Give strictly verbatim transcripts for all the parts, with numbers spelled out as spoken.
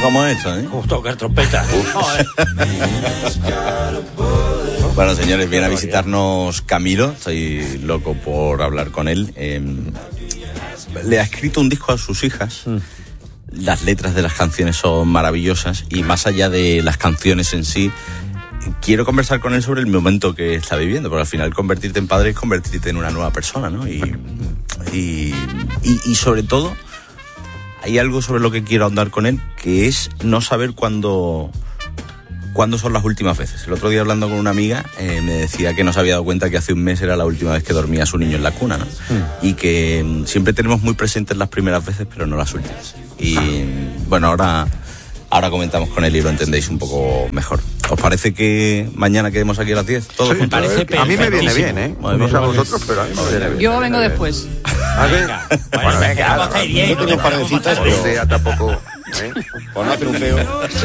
¿Cómo es eso, eh? Uh, tocar trompeta. Bueno, señores, viene a visitarnos Camilo. Estoy loco por hablar con él. Eh, le ha escrito un disco a sus hijas. Mm. Las letras de las canciones son maravillosas y más allá de las canciones en sí, quiero conversar con él sobre el momento que está viviendo, porque al final convertirte en padre es convertirte en una nueva persona, ¿no? Y, y, y, y sobre todo, hay algo sobre lo que quiero ahondar con él, que es no saber cuándo, cuándo son las últimas veces. El otro día hablando con una amiga, eh, me decía que no se había dado cuenta que hace un mes era la última vez que dormía su niño en la cuna, ¿no? Mm. Y que siempre tenemos muy presentes las primeras veces, pero no las últimas. Y bueno, ahora... Ahora comentamos con él y lo entendéis un poco mejor. ¿Os parece que mañana quedemos aquí a las diez? Todos sí, juntos. parece a mí me viene bien, ¿eh? Muy no sé a vosotros, pero a mí me viene bien. Yo vengo después. ¿Ah, venga? Bueno, bueno, venga. Vamos a ir bien. Yo tengo un par de citas, pero usted ya tampoco... ¿eh? Por no hacer un feo.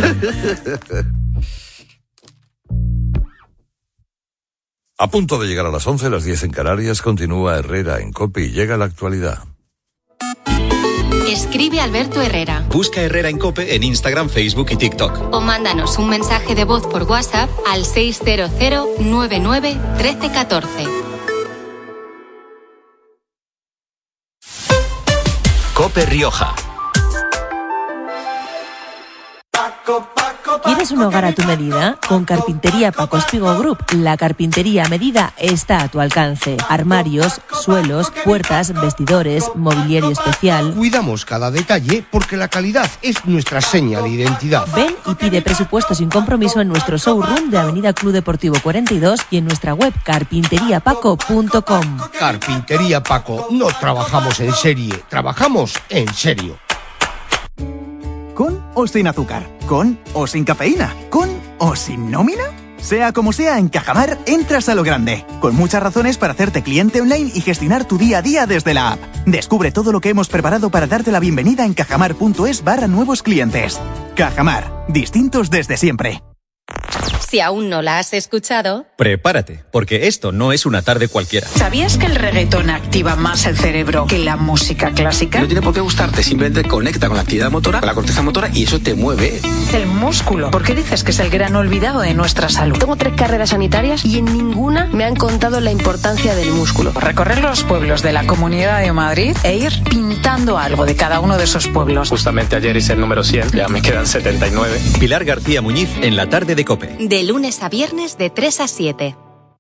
A punto de llegar a las once, las diez en Canarias, continúa Herrera en COPE y llega la actualidad. Escribe Alberto Herrera. Busca Herrera en COPE en Instagram, Facebook y TikTok. O mándanos un mensaje de voz por WhatsApp al seis cero cero nueve nueve uno tres uno cuatro. COPE Rioja. ¿Quieres un hogar a tu medida? Con Carpintería Paco Espigo Group, la carpintería a medida está a tu alcance. Armarios, suelos, puertas, vestidores, mobiliario especial. Cuidamos cada detalle porque la calidad es nuestra seña de identidad. Ven y pide presupuesto sin compromiso en nuestro showroom de Avenida Club Deportivo cuarenta y dos y en nuestra web carpintería paco punto com. Carpintería Paco, no trabajamos en serie, trabajamos en serio. ¿Con o sin azúcar? ¿Con o sin cafeína? ¿Con o sin nómina? Sea como sea, en Cajamar entras a lo grande, con muchas razones para hacerte cliente online y gestionar tu día a día desde la app. Descubre todo lo que hemos preparado para darte la bienvenida en cajamar.es barra nuevos clientes. Cajamar, distintos desde siempre. Si aún no la has escuchado... Prepárate, porque esto no es una tarde cualquiera. ¿Sabías que el reggaetón activa más el cerebro que la música clásica? No tiene por qué gustarte, simplemente conecta con la actividad motora, con la corteza motora y eso te mueve. El músculo. ¿Por qué dices que es el gran olvidado de nuestra salud? Tengo tres carreras sanitarias y en ninguna me han contado la importancia del músculo. Recorrer los pueblos de la Comunidad de Madrid e ir pintando algo de cada uno de esos pueblos. Justamente ayer hice el número cien, ya me quedan setenta y nueve. Pilar García Muñiz en la tarde de COPE. De lunes a viernes de tres a siete.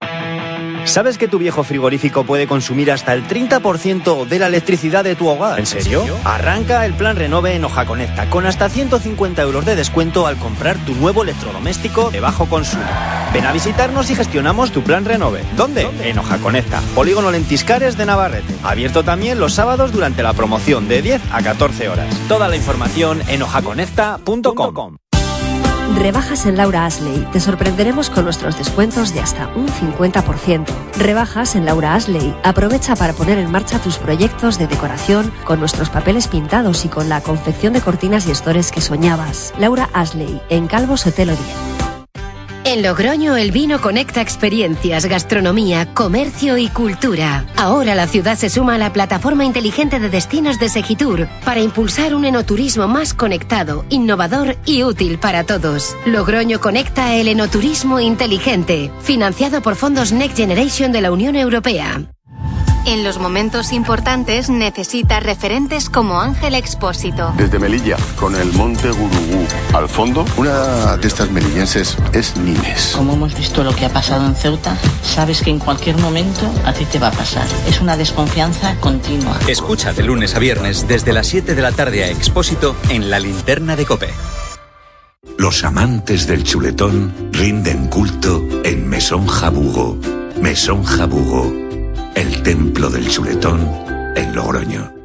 ¿Sabes que tu viejo frigorífico puede consumir hasta el treinta por ciento de la electricidad de tu hogar? ¿En serio? Arranca el plan Renove en Hoja Conecta con hasta ciento cincuenta euros de descuento al comprar tu nuevo electrodoméstico de bajo consumo. Ven a visitarnos y gestionamos tu plan Renove. ¿Dónde? ¿Dónde? En Hoja Conecta, Polígono Lentiscares de Navarrete. Abierto también los sábados durante la promoción de diez a catorce horas. Toda la información en hoja conecta punto com. Rebajas en Laura Ashley. Te sorprenderemos con nuestros descuentos de hasta un cincuenta por ciento. Rebajas en Laura Ashley. Aprovecha para poner en marcha tus proyectos de decoración con nuestros papeles pintados y con la confección de cortinas y estores que soñabas. Laura Ashley, en Calvo Sotelo diez. En Logroño el vino conecta experiencias, gastronomía, comercio y cultura. Ahora la ciudad se suma a la plataforma inteligente de destinos de Segitur para impulsar un enoturismo más conectado, innovador y útil para todos. Logroño conecta el enoturismo inteligente, financiado por fondos Next Generation de la Unión Europea. En los momentos importantes necesitas referentes como Ángel Expósito. Desde Melilla, con el monte Gurugú al fondo, una de estas melillenses es Nimes. Como hemos visto lo que ha pasado en Ceuta, sabes que en cualquier momento a ti te va a pasar. Es una desconfianza continua. Escucha de lunes a viernes desde las siete de la tarde a Expósito en La Linterna de COPE. Los amantes del chuletón rinden culto en Mesón Jabugo. Mesón Jabugo, el templo del chuletón en Logroño.